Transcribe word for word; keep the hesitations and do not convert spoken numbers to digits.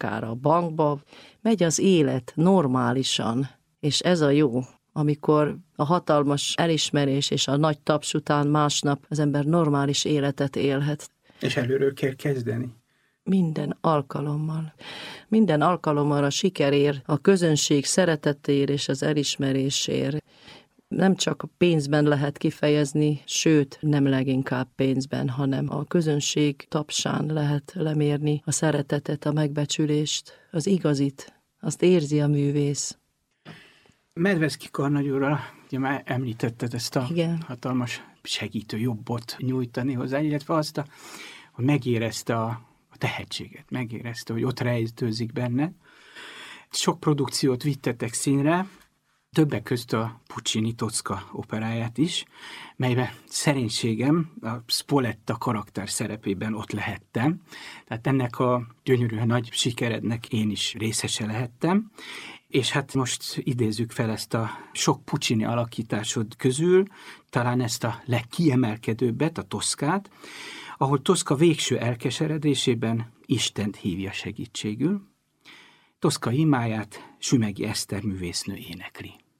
akár a bankba. Megy az élet normálisan, és ez a jó, amikor a hatalmas elismerés és a nagy taps után másnap az ember normális életet élhet. És előről kell kezdeni. Minden alkalommal. Minden alkalommal a sikerért, a közönség szeretetéért és az elismerésért. Nem csak a pénzben lehet kifejezni, sőt, nem leginkább pénzben, hanem a közönség tapsán lehet lemérni a szeretetet, a megbecsülést, az igazit. Azt érzi a művész. Medveszky karnagyúrral, ugye már említetted ezt a Igen. hatalmas segítő jobbot nyújtani hozzá, illetve azt, a, hogy megérezte a, a tehetséget, megérezte, hogy ott rejtőzik benne. Sok produkciót vittetek színre, többek közt a Puccini Tosca operáját is, melyben szerénységem a Spoletta karakter szerepében ott lehettem. Tehát ennek a gyönyörűen nagy sikerednek én is részese lehettem. És hát most idézzük fel ezt a sok Puccini alakításod közül, talán ezt a legkiemelkedőbbet, a Toszkát, ahol Toszka végső elkeseredésében Istent hívja segítségül. Toszka imáját Sümeghy Eszter művésznő énekli.